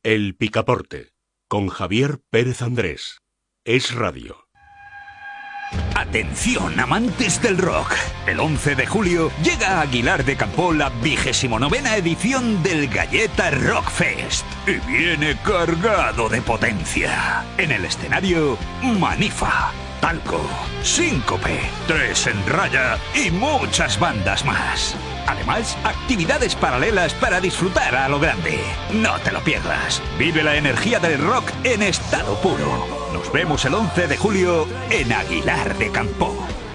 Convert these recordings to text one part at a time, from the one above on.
El Picaporte, con Javier Pérez Andrés. Es Radio. Atención, amantes del rock. El 11 de julio llega a Aguilar de Campoo la 29ª edición del Galleta Rock Fest. Y viene cargado de potencia. En el escenario, Manifa, Talco, Síncope, Tres en Raya y muchas bandas más. Además, actividades paralelas para disfrutar a lo grande. No te lo pierdas. Vive la energía del rock en estado puro. Nos vemos el 11 de julio en Aguilar de Campoo.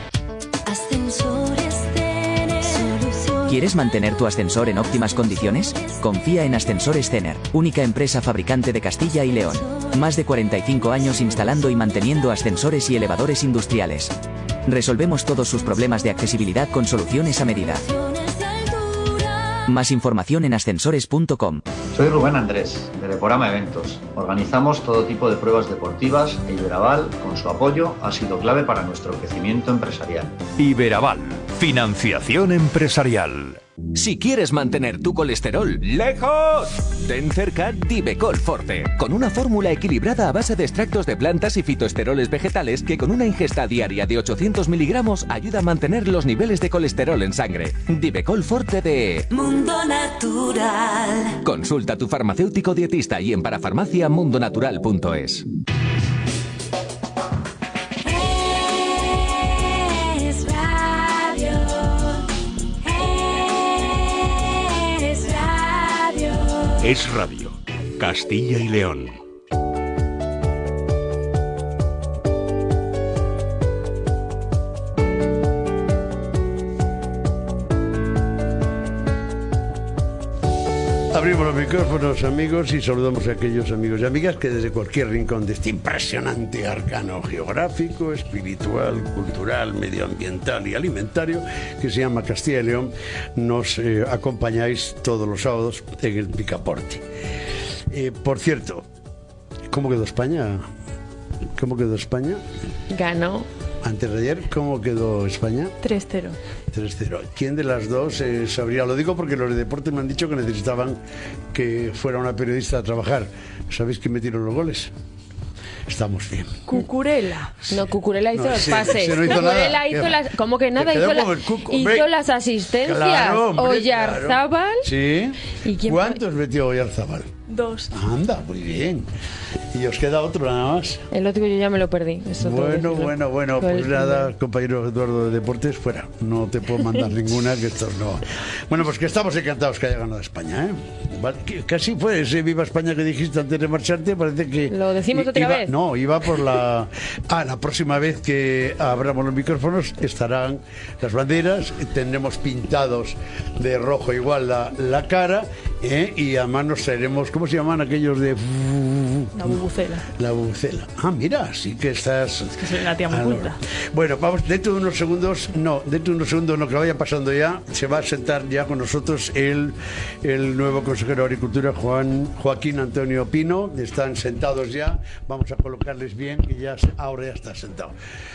¿Quieres mantener tu ascensor en óptimas condiciones? Confía en Ascensores Zener, única empresa fabricante de Castilla y León. Más de 45 años instalando y manteniendo ascensores y elevadores industriales. Resolvemos todos sus problemas de accesibilidad con soluciones a medida. Más información en ascensores.com. Soy Rubén Andrés, de Deporama Eventos. Organizamos todo tipo de pruebas deportivas e Iberaval, con su apoyo, ha sido clave para nuestro crecimiento empresarial. Iberaval, financiación empresarial. Si quieres mantener tu colesterol lejos, ten cerca Divecol Forte, con una fórmula equilibrada a base de extractos de plantas y fitoesteroles vegetales que con una ingesta diaria de 800 miligramos ayuda a mantener los niveles de colesterol en sangre. Divecol Forte de Mundo Natural. Consulta a tu farmacéutico dietista y en parafarmaciamundonatural.es. Es Radio, Castilla y León. Abrimos los micrófonos, amigos, y saludamos a aquellos amigos y amigas que desde cualquier rincón de este impresionante arcano geográfico, espiritual, cultural, medioambiental y alimentario que se llama Castilla y León, nos acompañáis todos los sábados en el Picaporte. Por cierto, ¿cómo quedó España? ¿Cómo quedó España? Ganó. Antes de ayer, ¿cómo quedó España? 3-0. 3-0. ¿Quién de las dos sabría? Lo digo porque los de deporte me han dicho que necesitaban que fuera una periodista a trabajar. ¿Sabéis quién metieron los goles? Estamos bien. Cucurella. No, Cucurella hizo los pases. No hizo Cucurella nada. hizo las... ¿Cómo que nada? Hizo las asistencias. Claro, hombre, Oyarzábal. Claro. Sí. ¿Y quién ¿Cuántos metió Oyarzábal? 2. Anda, muy bien. Y os queda otro nada más. El otro yo ya me lo perdí. Bueno. Pues nada, compañero Eduardo de Deportes, fuera. No te puedo mandar ninguna, que estos no. Bueno, pues que estamos encantados que haya ganado España, ¿eh? Vale, casi fue ese Viva España que dijiste antes de marcharte, parece que... ¿Lo decimos otra vez? No, iba por la... la próxima vez que abramos los micrófonos estarán las banderas, tendremos pintados de rojo igual la cara, y además nos traeremos, ¿cómo se llaman aquellos de...? La bubucela. La bubucela. Ah, mira, sí que estás... Es que soy una tía muy culta. Bueno, vamos, dentro de unos segundos, que vayan pasando ya, se va a sentar ya con nosotros el nuevo consejero de Agricultura, Joaquín Antonio Pino. Están sentados ya, vamos a colocarles bien, y ahora ya está sentado.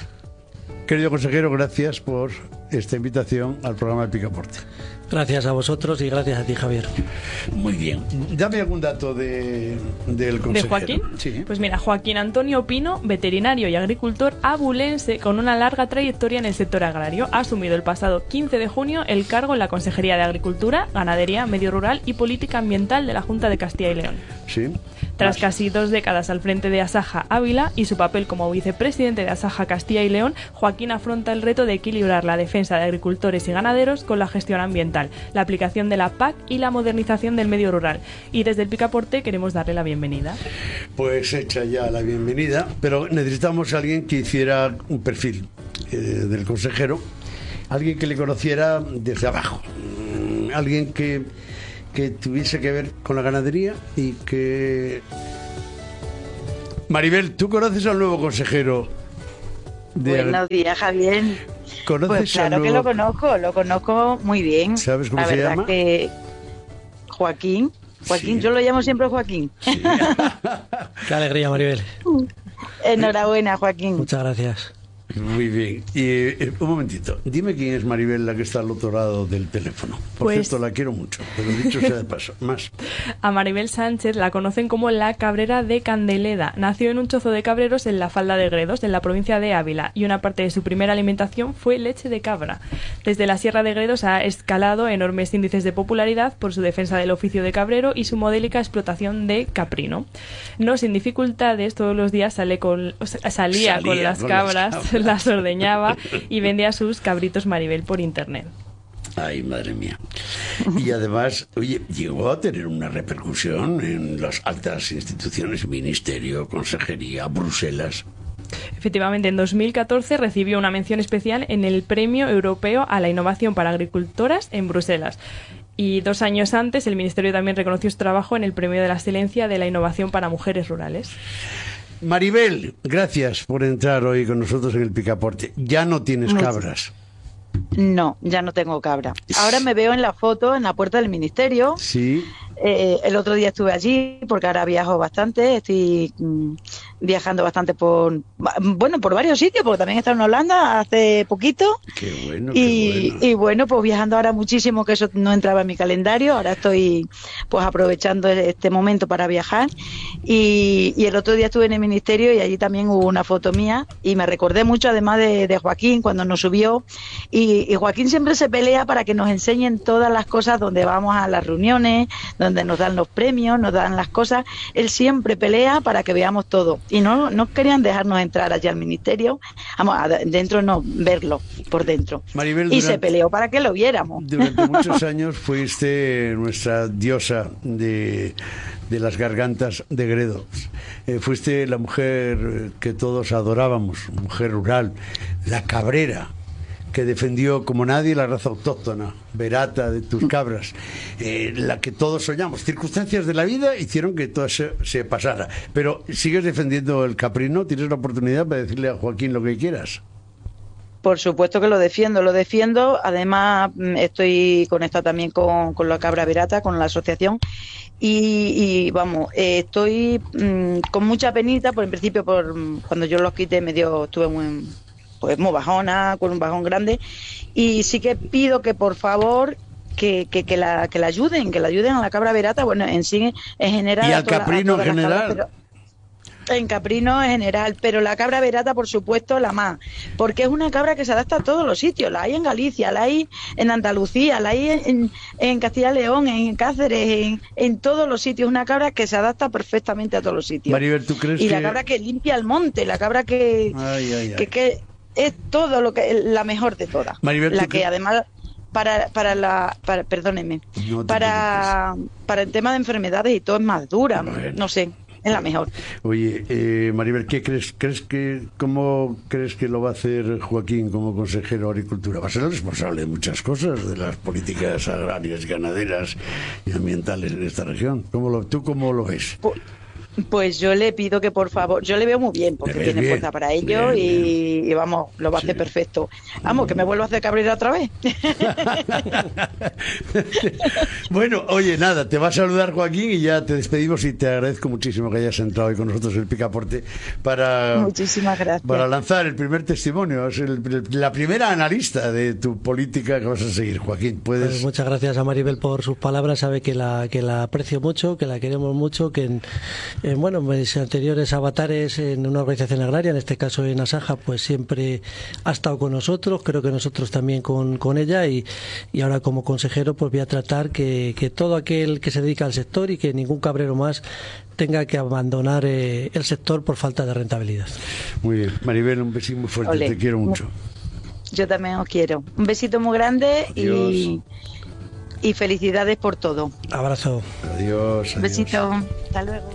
Querido consejero, gracias por esta invitación al programa del Picaporte. Gracias a vosotros y gracias a ti, Javier. Muy bien. Dame algún dato del consejero. ¿De Joaquín? Sí. Pues mira, Joaquín Antonio Pino, veterinario y agricultor abulense con una larga trayectoria en el sector agrario, ha asumido el pasado 15 de junio el cargo en la Consejería de Agricultura, Ganadería, Medio Rural y Política Ambiental de la Junta de Castilla y León. Sí. Tras casi 2 décadas al frente de Asaja Ávila y su papel como vicepresidente de Asaja Castilla y León, Joaquín afronta el reto de equilibrar la defensa de agricultores y ganaderos con la gestión ambiental, la aplicación de la PAC y la modernización del medio rural. Y desde el Picaporte queremos darle la bienvenida. Pues hecha ya la bienvenida, pero necesitamos a alguien que hiciera un perfil del consejero, alguien que le conociera desde abajo, alguien que tuviese que ver con la ganadería y que... Maribel, ¿tú conoces al nuevo consejero? Buenos días, Javier. Pues claro que lo conozco muy bien. ¿Sabes cómo se llama? Que Joaquín, sí. Yo lo llamo siempre Joaquín. Sí. Qué alegría, Maribel. Enhorabuena, Joaquín. Muchas gracias. Muy bien. Y un momentito, dime quién es Maribel, la que está al otro lado del teléfono. Por cierto, la quiero mucho, pero dicho sea de paso. Más. A Maribel Sánchez la conocen como la Cabrera de Candeleda. Nació en un chozo de cabreros en la falda de Gredos, en la provincia de Ávila, y una parte de su primera alimentación fue leche de cabra. Desde la Sierra de Gredos ha escalado enormes índices de popularidad por su defensa del oficio de cabrero y su modélica explotación de caprino. No sin dificultades, todos los días salía con las cabras, las ordeñaba y vendía sus cabritos Maribel por internet. Ay, madre mía. Y además, oye, llegó a tener una repercusión en las altas instituciones, ministerio, consejería, Bruselas. Efectivamente, en 2014 recibió una mención especial en el Premio Europeo a la Innovación para Agricultoras en Bruselas. Y 2 años antes, el Ministerio también reconoció su trabajo en el Premio de la Excelencia de la Innovación para Mujeres Rurales. Maribel, gracias por entrar hoy con nosotros en el Picaporte. Ya no tienes cabras. No, ya no tengo cabra. Ahora me veo en la foto en la puerta del ministerio. Sí. El otro día estuve allí porque ahora viajo bastante, estoy viajando bastante por varios sitios, porque también he estado en Holanda hace poquito. Qué bueno, y bueno, pues viajando ahora muchísimo, que eso no entraba en mi calendario. Ahora estoy pues aprovechando este momento para viajar. Y el otro día estuve en el ministerio y allí también hubo una foto mía y me recordé mucho además de Joaquín cuando nos subió. Y Joaquín siempre se pelea para que nos enseñen todas las cosas donde vamos a las reuniones, donde nos dan los premios, nos dan las cosas. Él siempre pelea para que veamos todo. Y no querían dejarnos entrar allá al ministerio. Vamos, dentro no, verlo por dentro. Maribel, se peleó para que lo viéramos. Durante muchos años fuiste nuestra diosa de las gargantas de Gredos. Fuiste la mujer que todos adorábamos, mujer rural, la cabrera, que defendió como nadie la raza autóctona, verata de tus cabras, la que todos soñamos. Circunstancias de la vida hicieron que todo eso se pasara. Pero sigues defendiendo el caprino, tienes la oportunidad para decirle a Joaquín lo que quieras. Por supuesto que lo defiendo. Además, estoy conectado también con la cabra verata, con la asociación. Y vamos, estoy con mucha penita, por en principio, cuando yo los quité estuve muy bajona, con un bajón grande, y sí que pido que por favor que la ayuden a la cabra verata, bueno, en sí en general. Y al caprino en general. En caprino en general, pero la cabra verata, por supuesto, la más, porque es una cabra que se adapta a todos los sitios. La hay en Galicia, la hay en Andalucía, la hay en Castilla y León, en Cáceres, en todos los sitios. Una cabra que se adapta perfectamente a todos los sitios. Maribel, ¿tú crees la cabra que limpia el monte, la cabra que es todo la mejor de todas. Maribel, la que además perdónenme, para el tema de enfermedades y todo es más dura, no sé. Es la mejor. Oye, Maribel, ¿qué cómo crees que lo va a hacer Joaquín como consejero de Agricultura? Va a ser el responsable de muchas cosas, de las políticas agrarias, ganaderas y ambientales en esta región. ¿Tú cómo lo ves? Pues yo le pido que por favor, yo le veo muy bien porque tiene fuerza para ello y vamos, lo va a hacer perfecto. Vamos, que me vuelva a hacer cabrera otra vez. Bueno, oye, nada, te va a saludar Joaquín y ya te despedimos y te agradezco muchísimo que hayas entrado hoy con nosotros en el Picaporte Muchísimas gracias. Para lanzar el primer testimonio, es la primera analista de tu política que vas a seguir, Joaquín. Pues muchas gracias a Maribel por sus palabras, sabe que la aprecio mucho, que la queremos mucho, que en mis anteriores avatares en una organización agraria, en este caso en Asaja, pues siempre ha estado con nosotros, creo que nosotros también con ella y ahora como consejero pues voy a tratar que todo aquel que se dedica al sector y que ningún cabrero más tenga que abandonar el sector por falta de rentabilidad. Muy bien, Maribel, un besito muy fuerte, te quiero mucho. Yo también os quiero. Un besito muy grande y felicidades por todo. Abrazo. Adiós. Un besito. Hasta luego.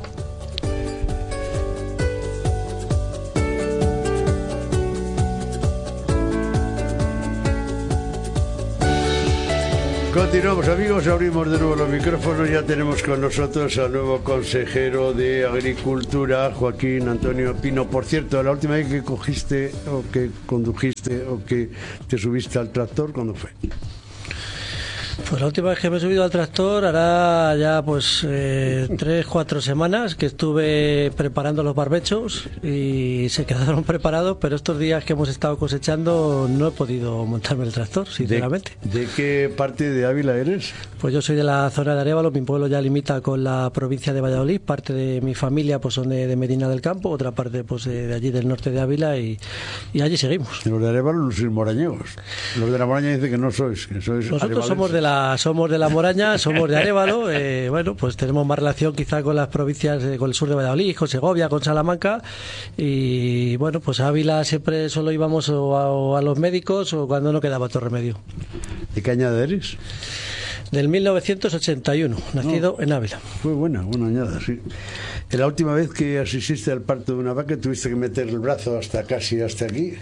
Continuamos, amigos, abrimos de nuevo los micrófonos. Ya tenemos con nosotros al nuevo consejero de Agricultura, Joaquín Antonio Pino. Por cierto, la última vez que cogiste o que condujiste o que te subiste al tractor, ¿cuándo fue? Pues la última vez que me he subido al tractor hará ya pues 3-4 semanas que estuve preparando los barbechos y se quedaron preparados, pero estos días que hemos estado cosechando no he podido montarme el tractor, sinceramente. ¿De qué parte de Ávila eres? Pues yo soy de la zona de Arévalo, mi pueblo ya limita con la provincia de Valladolid, parte de mi familia pues son de Medina del Campo, otra parte pues de allí del norte de Ávila y allí seguimos. Los de Arévalo no sois morañegos. Los de la Moraña dicen que no sois, que sois nosotros somos de la Moraña, somos de Arévalo, bueno, pues tenemos más relación quizá con las provincias, con el sur de Valladolid, con Segovia, con Salamanca, y bueno, pues a Ávila siempre solo íbamos o a los médicos o cuando no quedaba otro remedio. ¿De qué añada eres? Del 1981, nacido en Ávila. Fue buena añada, sí. La última vez que asististe al parto de una vaca, ¿tuviste que meter el brazo casi hasta aquí?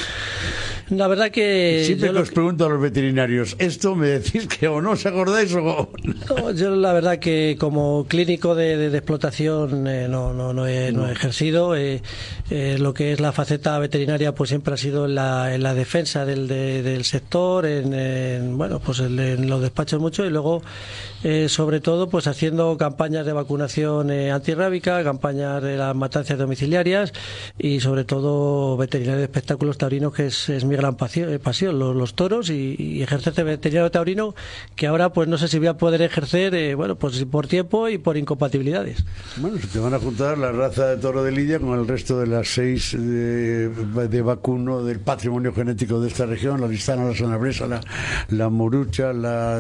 La verdad que... Siempre os pregunto a los veterinarios, ¿esto me decís que o no os acordáis o...? No, yo la verdad que como clínico de explotación no he ejercido. Lo que es la faceta veterinaria pues siempre ha sido en la defensa del sector, en los despachos mucho, y luego sobre todo pues haciendo campañas de vacunación antirrábica, campañas de las matanzas domiciliarias y sobre todo veterinario de espectáculos taurinos, que es mi gran pasión, los toros y ejercer de veterinario taurino, que ahora pues no sé si voy a poder ejercer pues por tiempo y por incompatibilidades. Bueno, se te van a juntar la raza de toro de Lidia con el resto de las 6 de vacuno del patrimonio genético de esta región, la listana, la sanabresa, la morucha, la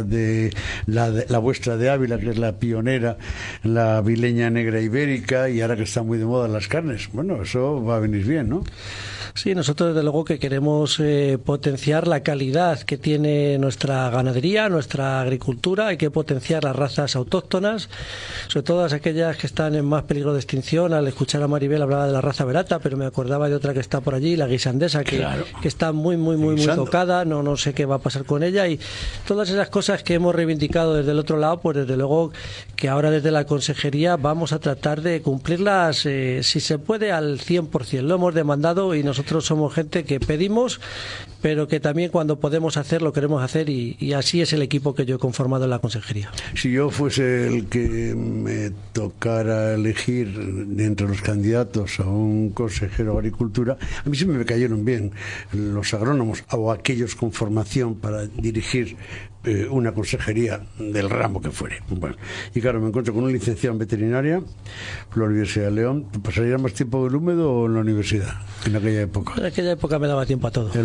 vuestra de Ávila, que es la pionera, la vileña negra ibérica, y ahora que están muy de moda las carnes. Bueno, eso va a venir bien, ¿no? Sí, nosotros desde luego que queremos potenciar la calidad que tiene nuestra ganadería, nuestra agricultura. Hay que potenciar las razas autóctonas, sobre todo aquellas que están en más peligro de extinción. Al escuchar a Maribel hablaba de la raza verata, pero me acordaba de otra que está por allí, la guisandesa, que está muy tocada. No sé qué va a pasar con ella, y todas esas cosas que hemos reivindicado desde el otro lado, pues desde luego que ahora desde la consejería vamos a tratar de cumplirlas, si se puede, al 100%. Lo hemos demandado y nosotros somos gente que pedimos, pero que también cuando podemos hacer lo queremos hacer, y así es el equipo que yo he conformado en la consejería. Si yo fuese el que me tocara elegir entre los candidatos a un consejero de Agricultura, a mí siempre me cayeron bien los agrónomos o aquellos con formación para dirigir una consejería del ramo que fuere. Bueno, y claro, me encuentro con un licenciado en veterinaria por la Universidad de León. ¿Pasaría más tiempo en el húmedo o en la universidad en aquella época? En aquella época me daba tiempo a todo.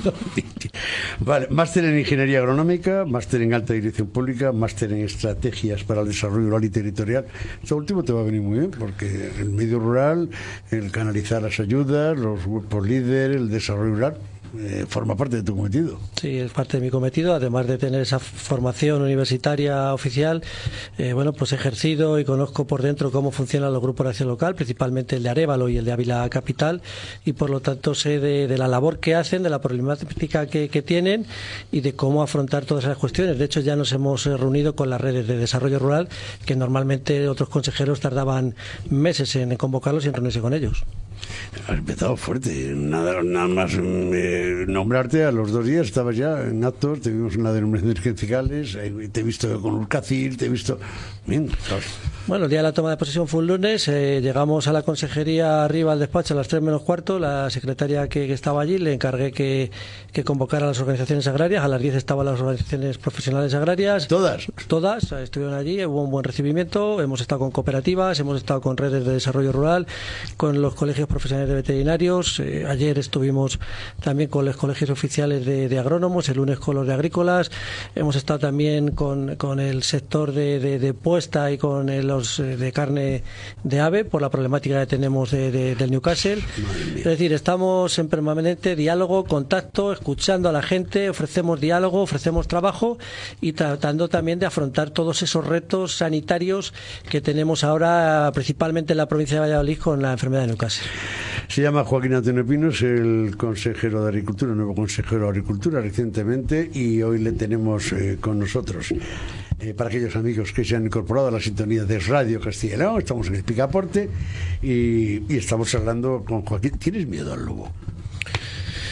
Vale, máster en ingeniería agronómica, máster en alta dirección pública, máster en estrategias para el desarrollo rural y territorial. Esto último te va a venir muy bien, porque el medio rural, el canalizar las ayudas, los grupos líder, el desarrollo rural, forma parte de tu cometido. Sí, es parte de mi cometido, además de tener esa formación universitaria oficial. Pues he ejercido y conozco por dentro cómo funcionan los grupos de acción local, principalmente el de Arévalo y el de Ávila Capital, y por lo tanto sé de la labor que hacen, de la problemática que tienen y de cómo afrontar todas esas cuestiones. De hecho, ya nos hemos reunido con las redes de desarrollo rural, que normalmente otros consejeros tardaban meses en convocarlos y en reunirse con ellos. Has empezado fuerte, nada más nombrarte, a los 2 días estabas ya en actos, te vimos en la denominación de fiscales, te he visto con Urcacil, te he visto bien, claro. Bueno, el día de la toma de posesión fue un lunes, llegamos a la consejería arriba al despacho a las 3 menos cuarto, la secretaria que estaba allí le encargué que convocara a las organizaciones agrarias, a las 10 estaban las organizaciones profesionales agrarias. ¿Todas? Todas estuvieron allí, hubo un buen recibimiento, hemos estado con cooperativas, hemos estado con redes de desarrollo rural, con los colegios profesionales de veterinarios, ayer estuvimos también con los colegios oficiales de agrónomos, el lunes con los de agrícolas, hemos estado también con el sector de puesta y con los de carne de ave por la problemática que tenemos del Newcastle. Es decir, estamos en permanente diálogo, contacto, escuchando a la gente, ofrecemos diálogo, ofrecemos trabajo y tratando también de afrontar todos esos retos sanitarios que tenemos ahora, principalmente en la provincia de Valladolid, con la enfermedad de Newcastle. Se llama Joaquín Antonio Pinos, el consejero de Agricultura, nuevo consejero de Agricultura recientemente, y hoy le tenemos con nosotros. Para aquellos amigos que se han incorporado a la sintonía de Radio Castilla y León, estamos en el Picaporte y estamos hablando con Joaquín. ¿Tienes miedo al lobo?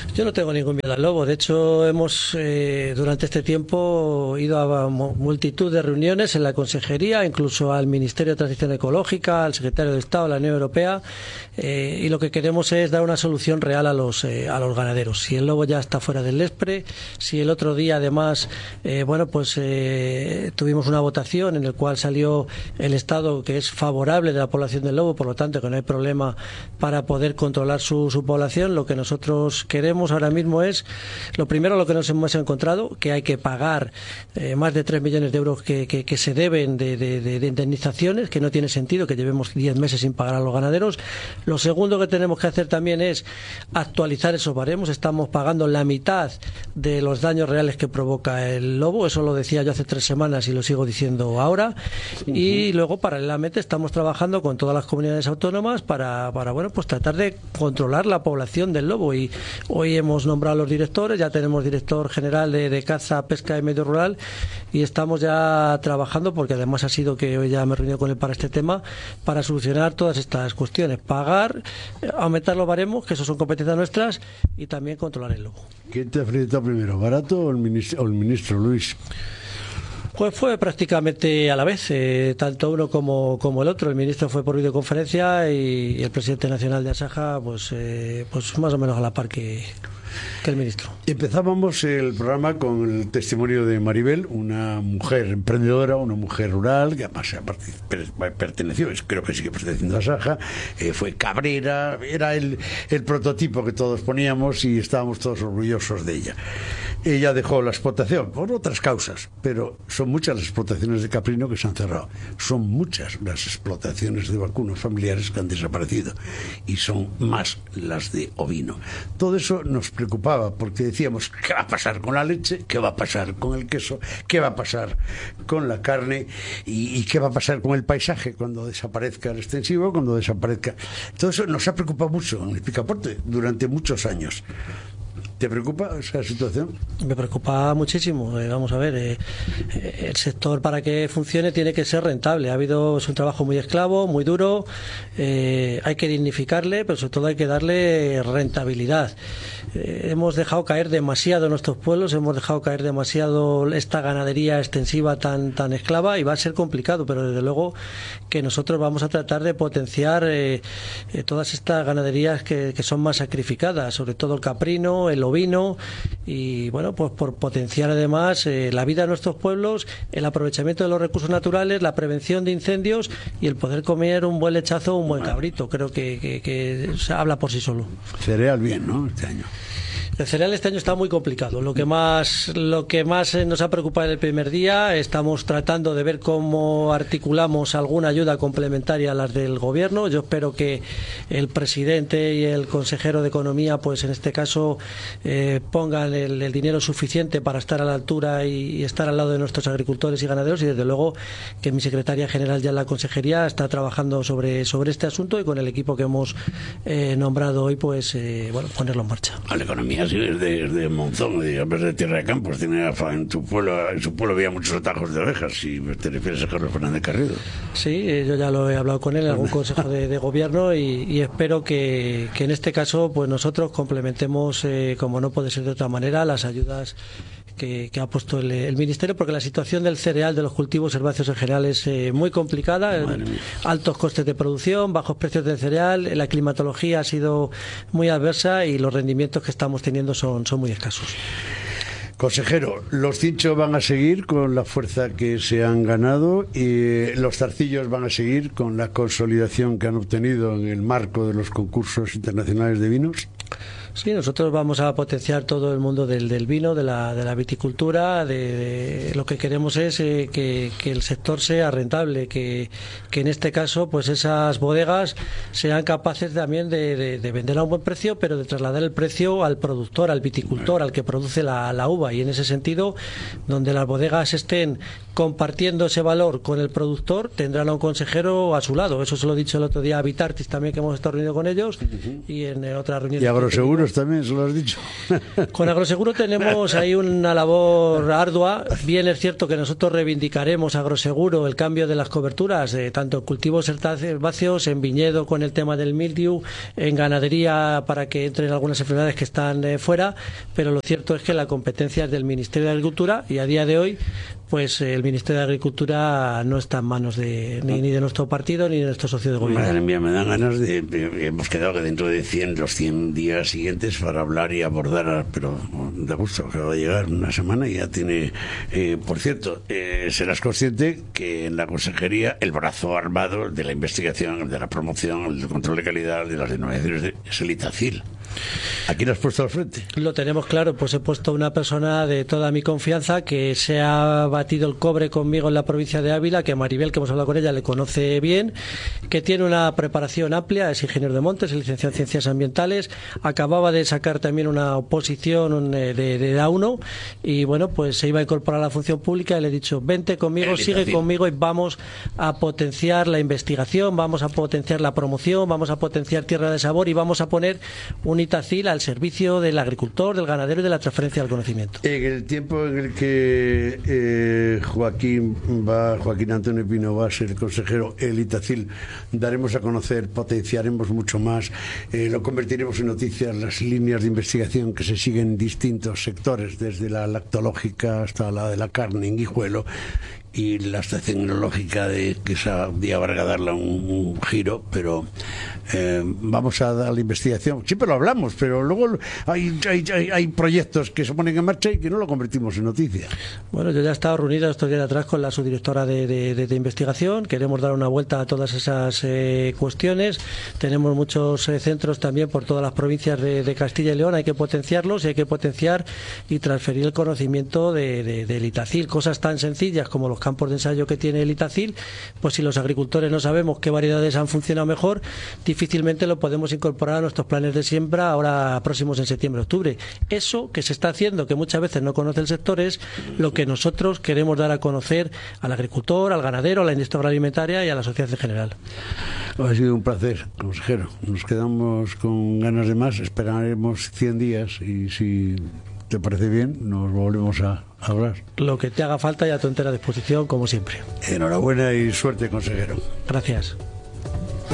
Yo no tengo ningún miedo al lobo. De hecho, hemos durante este tiempo ido a multitud de reuniones en la Consejería, incluso al Ministerio de Transición Ecológica, al Secretario de Estado, a la Unión Europea, y lo que queremos es dar una solución real a los ganaderos. Si el lobo ya está fuera del Lespre, si el otro día además, tuvimos una votación en la cual salió el Estado que es favorable de la población del lobo, por lo tanto que no hay problema para poder controlar su población. Lo que nosotros queremos ahora mismo es, lo primero, lo que nos hemos encontrado, que hay que pagar más de 3 millones de euros que se deben de indemnizaciones, que no tiene sentido que llevemos 10 meses sin pagar a los ganaderos. Lo segundo que tenemos que hacer también es actualizar esos baremos. Estamos pagando la mitad de los daños reales que provoca el lobo, eso lo decía yo hace 3 semanas y lo sigo diciendo ahora. Y luego, paralelamente, estamos trabajando con todas las comunidades autónomas para tratar de controlar la población del lobo. Y hoy hemos nombrado a los directores, ya tenemos director general de caza, pesca y medio rural, y estamos ya trabajando, porque además ha sido que hoy ya me he reunido con él para este tema, para solucionar todas estas cuestiones: pagar, aumentar los baremos, que eso son competencias nuestras, y también controlar el lobo. ¿Quién te ha felicitado primero, Barato o el ministro Luis? Pues fue prácticamente a la vez, tanto uno como el otro. El ministro fue por videoconferencia y el presidente nacional de Asaja pues más o menos a la par que el ministro. Empezábamos el programa con el testimonio de Maribel, una mujer emprendedora, una mujer rural, que además perteneció, creo que sigue perteneciendo a Asaja, fue cabrera, era el prototipo que todos poníamos y estábamos todos orgullosos de ella. Ella dejó la explotación por otras causas, pero son muchas las explotaciones de caprino que se han cerrado, son muchas las explotaciones de vacunos familiares que han desaparecido y son más las de ovino. Todo eso nos preocupaba, porque decíamos, ¿qué va a pasar con la leche? ¿Qué va a pasar con el queso? ¿Qué va a pasar con la carne? ¿Y qué va a pasar con el paisaje cuando desaparezca el extensivo, cuando desaparezca? Todo eso nos ha preocupado mucho en el Picaporte durante muchos años. ¿Te preocupa esa situación? Me preocupa muchísimo. Vamos a ver, el sector, para que funcione, tiene que ser rentable. Es un trabajo muy esclavo, muy duro, hay que dignificarle, pero sobre todo hay que darle rentabilidad. Hemos dejado caer demasiado nuestros pueblos, hemos dejado caer demasiado esta ganadería extensiva tan esclava, y va a ser complicado, pero desde luego que nosotros vamos a tratar de potenciar todas estas ganaderías que son más sacrificadas, sobre todo el caprino, el ovino, y bueno, pues por potenciar además la vida de nuestros pueblos, el aprovechamiento de los recursos naturales, la prevención de incendios y el poder comer un buen lechazo, un buen cabrito. Creo que se habla por sí solo. Cereal bien, ¿no? Este año. El cereal este año está muy complicado. Lo que más nos ha preocupado en el primer día, estamos tratando de ver cómo articulamos alguna ayuda complementaria a las del gobierno. Yo espero que el presidente y el consejero de Economía, pues en este caso, pongan el dinero suficiente para estar a la altura y estar al lado de nuestros agricultores y ganaderos, y desde luego que mi secretaria general ya en la consejería está trabajando sobre este asunto, y con el equipo que hemos nombrado hoy, pues ponerlo en marcha. A la economía de Monzón, de Tierra de Campos, en su pueblo había muchos atajos de ovejas, si te refieres a Carlos Fernández Carrido. Sí, yo ya lo he hablado con él en algún consejo de gobierno, y espero que en este caso pues nosotros complementemos, como no puede ser de otra manera, las ayudas que ha puesto el Ministerio, porque la situación del cereal, de los cultivos herbáceos en general, es muy complicada. Altos costes de producción, bajos precios del cereal, la climatología ha sido muy adversa y los rendimientos que estamos teniendo son muy escasos. Consejero, los cinchos van a seguir con la fuerza que se han ganado, y los zarcillos van a seguir con la consolidación que han obtenido en el marco de los concursos internacionales de vinos. Sí, nosotros vamos a potenciar todo el mundo del vino, de la viticultura. Lo que queremos es que el sector sea rentable, que en este caso pues esas bodegas sean capaces también de vender a un buen precio, pero de trasladar el precio al productor, al viticultor, al que produce la uva. Y en ese sentido, donde las bodegas estén compartiendo ese valor con el productor, tendrán a un consejero a su lado. Eso se lo he dicho el otro día a Vitartis también, que hemos estado reunidos con ellos, y en otra reunión Agroseguros también, se lo has dicho. Con Agroseguro tenemos ahí una labor ardua. Bien es cierto que nosotros reivindicaremos Agroseguro el cambio de las coberturas, tanto en cultivos herbáceos, en viñedo con el tema del mildiu, en ganadería para que entren algunas enfermedades que están fuera, pero lo cierto es que la competencia es del Ministerio de Agricultura y a día de hoy pues el Ministerio de Agricultura no está en manos ni de nuestro partido ni de nuestro socio de gobierno. Madre mía, me dan ganas hemos quedado que dentro de los 100 días siguientes para hablar y abordar, pero de gusto, acaba de llegar una semana y ya tiene, por cierto, serás consciente que en la consejería el brazo armado de la investigación, de la promoción, del control de calidad, de las denominaciones es el Itacil. ¿Aquí lo has puesto al frente? Lo tenemos claro, pues he puesto una persona de toda mi confianza que se ha batido el cobre conmigo en la provincia de Ávila, que Maribel, que hemos hablado con ella, le conoce bien, que tiene una preparación amplia, es ingeniero de montes, es licenciado en ciencias ambientales, acababa de sacar también una oposición de A1 y bueno, pues se iba a incorporar a la función pública y le he dicho, vente conmigo, sigue conmigo y vamos a potenciar la investigación, vamos a potenciar la promoción, vamos a potenciar Tierra de Sabor y vamos a poner un Itacil al servicio del agricultor, del ganadero y de la transferencia del conocimiento. En el tiempo en el que Joaquín Antonio Pino va a ser consejero, el Itacil daremos a conocer, potenciaremos mucho más, lo convertiremos en noticias las líneas de investigación que se siguen en distintos sectores, desde la lactológica hasta la de la carne en Guijuelo, y la estación tecnológica que esa día habrá que darle un giro, pero vamos a dar la investigación. Siempre lo hablamos, pero luego hay proyectos que se ponen en marcha y que no lo convertimos en noticia. Bueno, yo ya he estado reunido estos días atrás con la subdirectora de investigación. Queremos dar una vuelta a todas esas cuestiones. Tenemos muchos centros también por todas las provincias de Castilla y León. Hay que potenciarlos y hay que potenciar y transferir el conocimiento del Itacil. Cosas tan sencillas como los campos de ensayo que tiene el Itacil, pues si los agricultores no sabemos qué variedades han funcionado mejor, difícilmente lo podemos incorporar a nuestros planes de siembra ahora próximos en septiembre-octubre. Eso que se está haciendo, que muchas veces no conoce el sector, es lo que nosotros queremos dar a conocer al agricultor, al ganadero, a la industria agroalimentaria y a la sociedad en general. Ha sido un placer, consejero. Nos quedamos con ganas de más, esperaremos 100 días y si te parece bien, nos volvemos a hablar. Lo que te haga falta y a tu entera disposición, como siempre. Enhorabuena y suerte, consejero. Gracias.